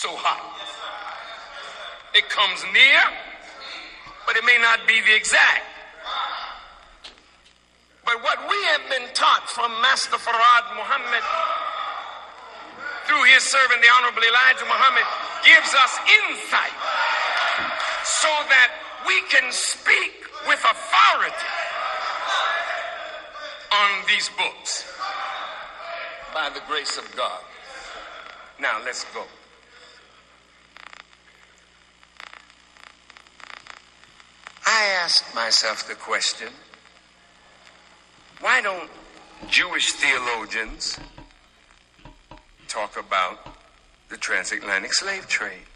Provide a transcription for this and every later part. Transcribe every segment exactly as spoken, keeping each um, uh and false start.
so hot. It comes near, but it may not be the exact. But what we have been taught from Master Farad Muhammad through his servant, the Honorable Elijah Muhammad, gives us insight so that we can speak with authority on these books by the grace of God. Now let's go. I asked myself the question, why don't Jewish theologians talk about the transatlantic slave trade?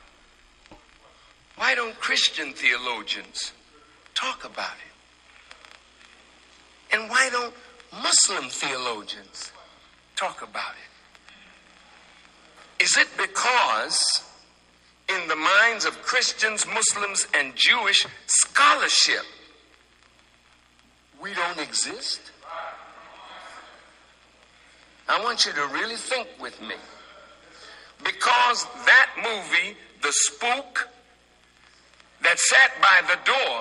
Why don't Christian theologians talk about it? And why don't Muslim theologians talk about it? Is it because in the minds of Christians, Muslims, and Jewish scholarship, we don't exist? I want you to really think with me. Because that movie, The Spook, that sat by the door,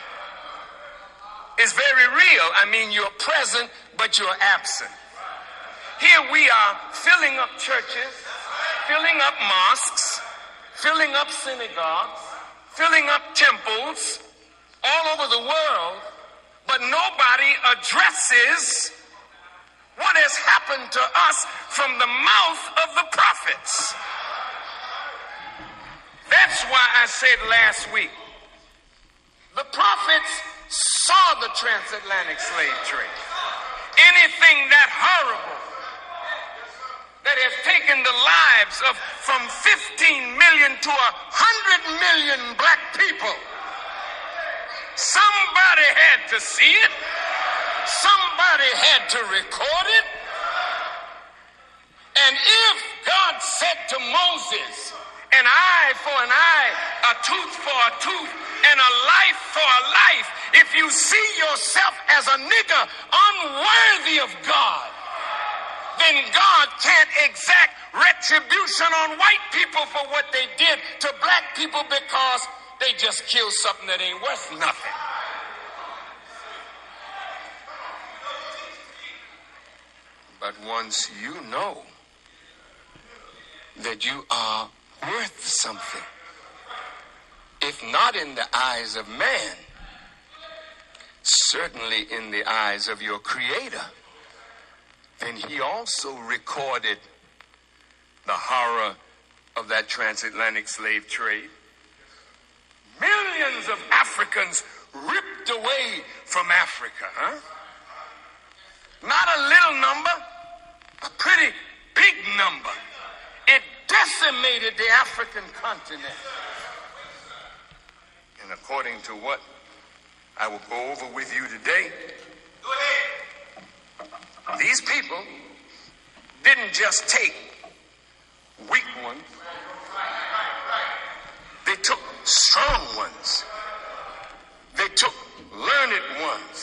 is very real. I mean, you're present, but you're absent. Here we are filling up churches, filling up mosques, filling up synagogues, filling up temples all over the world, but nobody addresses what has happened to us from the mouth of the prophets. That's why I said last week, the prophets saw the transatlantic slave trade. Anything that horrible that has taken the lives of from fifteen million to a hundred million black people. Somebody had to see it. Somebody had to record it. And if God said to Moses, an eye for an eye, a tooth for a tooth, and a life for a life, if you see yourself as a nigger unworthy of God, then God can't exact retribution on white people for what they did to black people because they just killed something that ain't worth nothing. But once you know that you are worth something, if not in the eyes of man, certainly in the eyes of your Creator, then he also recorded the horror of that transatlantic slave trade. Millions of Africans ripped away from Africa, huh? Not a little number, a pretty big number. It decimated the African continent. And according to what I will go over with you today, go ahead. These people didn't just take weak ones. They took strong ones. They took learned ones.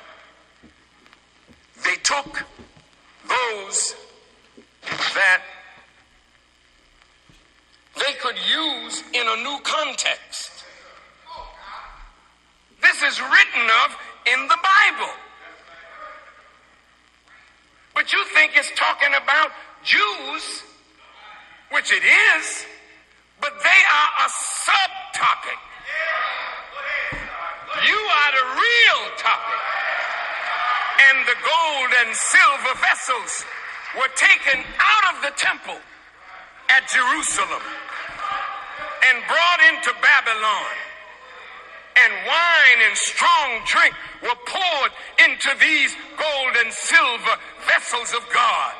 They took those that they could use in a new context. This is written of in the Bible. But you think it's talking about Jews, which it is, but they are a subtopic. You are the real topic. And the gold and silver vessels were taken out of the temple at Jerusalem and brought into Babylon. And wine and strong drink were poured into these gold and silver vessels of God.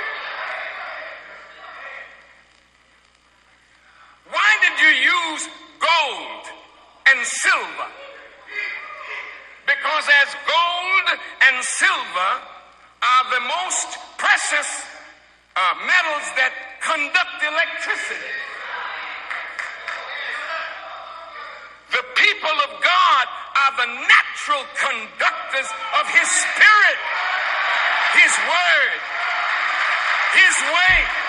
Why did you use gold and silver? Because as gold and silver are the most precious uh, metals that conduct electricity. The people of God are the natural conductors of His Spirit, His Word, His way.